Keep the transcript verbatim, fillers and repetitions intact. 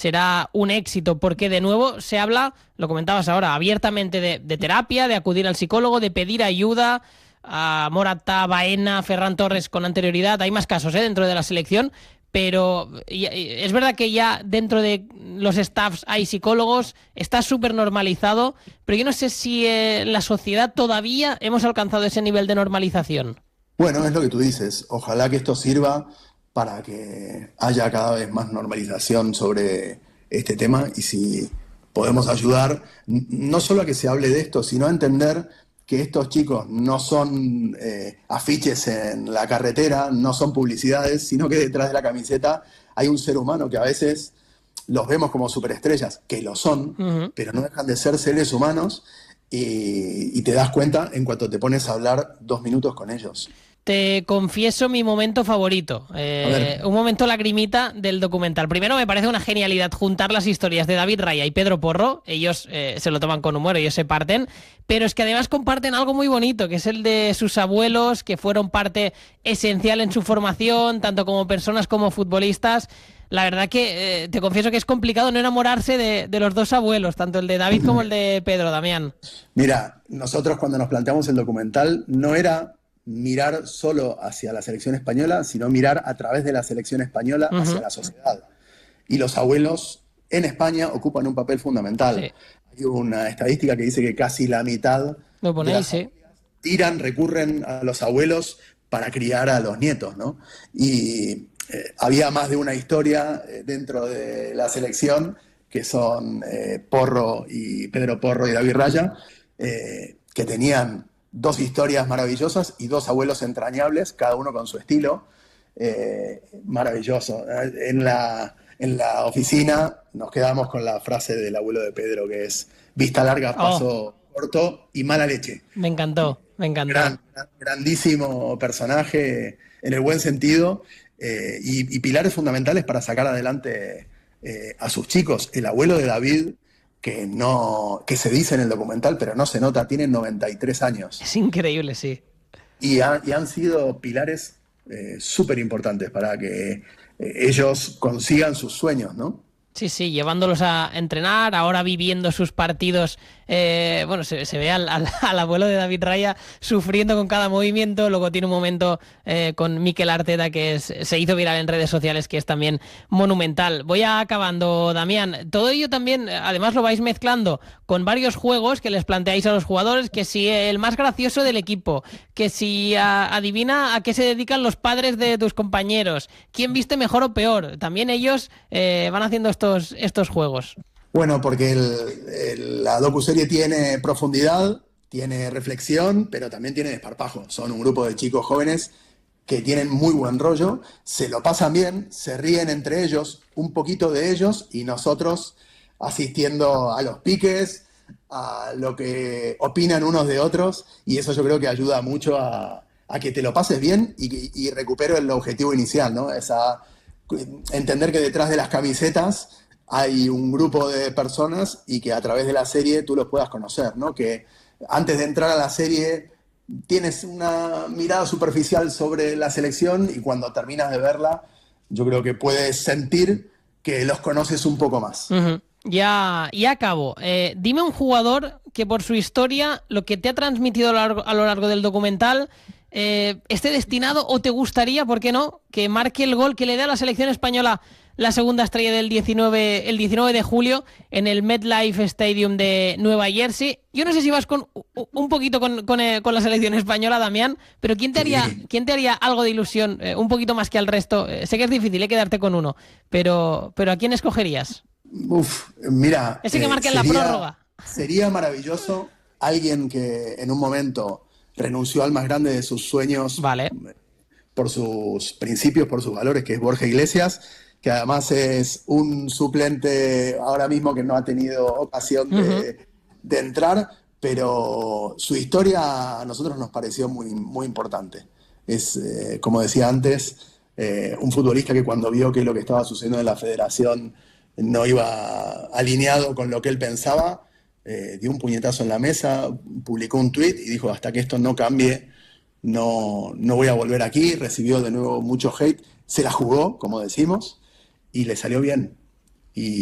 será un éxito, porque de nuevo se habla, lo comentabas ahora, abiertamente de, de terapia, de acudir al psicólogo, de pedir ayuda a Morata, Baena, Ferran Torres con anterioridad. Hay más casos ¿eh? dentro de la selección, pero es verdad que ya dentro de los staffs hay psicólogos, está súper normalizado, pero yo no sé si en la sociedad todavía hemos alcanzado ese nivel de normalización. Bueno, es lo que tú dices. Ojalá que esto sirva para que haya cada vez más normalización sobre este tema y si podemos ayudar no solo a que se hable de esto, sino a entender que estos chicos no son eh, afiches en la carretera, no son publicidades, sino que detrás de la camiseta hay un ser humano que a veces los vemos como superestrellas, que lo son, uh-huh. pero no dejan de ser seres humanos y, y te das cuenta en cuanto te pones a hablar dos minutos con ellos. Te confieso mi momento favorito, eh, un momento lagrimita del documental. Primero, me parece una genialidad juntar las historias de David Raya y Pedro Porro. Ellos eh, se lo toman con humor, ellos se parten, pero es que además comparten algo muy bonito, que es el de sus abuelos, que fueron parte esencial en su formación, tanto como personas como futbolistas. La verdad que eh, te confieso que es complicado no enamorarse de, de los dos abuelos, tanto el de David como el de Pedro, Damián. Mira, nosotros cuando nos planteamos el documental no era mirar solo hacia la selección española, sino mirar a través de la selección española uh-huh. hacia la sociedad. Y los abuelos en España ocupan un papel fundamental. Sí. Hay una estadística que dice que casi la mitad Lo ponéis, de las sí. tiran, recurren a los abuelos para criar a los nietos, ¿no? Y eh, había más de una historia eh, dentro de la selección, que son eh, Porro y Pedro Porro y David Raya, eh, que tenían dos historias maravillosas y dos abuelos entrañables, cada uno con su estilo. Eh, maravilloso. En la, en la oficina nos quedamos con la frase del abuelo de Pedro, que es vista larga, paso oh. corto y mala leche. Me encantó, me encantó. Gran, grandísimo personaje en el buen sentido eh, y, y pilares fundamentales para sacar adelante eh, a sus chicos. El abuelo de David, que no que se dice en el documental, pero no se nota, tiene noventa y tres años. Es increíble, sí. Y, ha, y han sido pilares eh, súper importantes para que eh, ellos consigan sus sueños, ¿no? Sí, sí, llevándolos a entrenar, ahora viviendo sus partidos. Eh, bueno, se, se ve al, al, al abuelo de David Raya sufriendo con cada movimiento. Luego tiene un momento eh, con Mikel Arteta que es, se hizo viral en redes sociales, que es también monumental. Voy acabando, Damián. Todo ello también, además, lo vais mezclando con varios juegos que les planteáis a los jugadores, que si el más gracioso del equipo, que si a, adivina a qué se dedican los padres de tus compañeros, quién viste mejor o peor. También ellos eh, van haciendo esto Estos, estos juegos. Bueno, porque el, el, la docuserie tiene profundidad, tiene reflexión, pero también tiene desparpajo. Son un grupo de chicos jóvenes que tienen muy buen rollo, se lo pasan bien, se ríen entre ellos, un poquito de ellos, y nosotros asistiendo a los piques, a lo que opinan unos de otros, y eso yo creo que ayuda mucho a, a que te lo pases bien y, y recupero el objetivo inicial, ¿no? Esa entender que detrás de las camisetas hay un grupo de personas y que a través de la serie tú los puedas conocer, ¿no? Que antes de entrar a la serie tienes una mirada superficial sobre la selección y cuando terminas de verla yo creo que puedes sentir que los conoces un poco más. Uh-huh. Ya, ya acabo. Eh, dime un jugador que por su historia, lo que te ha transmitido a lo largo, a lo largo del documental, eh, esté destinado o te gustaría, ¿por qué no?, que marque el gol que le dé a la selección española la segunda estrella del diecinueve, el diecinueve de julio en el MetLife Stadium de Nueva Jersey. Yo no sé si vas con un poquito con, con, eh, con la selección española, Damián, pero ¿quién te haría, sí. ¿quién te haría algo de ilusión, eh, un poquito más que al resto? Eh, sé que es difícil eh, quedarte con uno, pero, pero ¿a quién escogerías? Uf, mira... Ese que marque eh, en la prórroga. Sería maravilloso alguien que en un momento renunció al más grande de sus sueños, vale, por sus principios, por sus valores, que es Borja Iglesias, que además es un suplente ahora mismo que no ha tenido ocasión de, uh-huh. de entrar, pero su historia a nosotros nos pareció muy, muy importante. Es, eh, como decía antes, eh, un futbolista que cuando vio que lo que estaba sucediendo en la federación no iba alineado con lo que él pensaba, eh, dio un puñetazo en la mesa, publicó un tuit y dijo, hasta que esto no cambie, no, no voy a volver aquí. Recibió de nuevo mucho hate, se la jugó, como decimos, y le salió bien. Y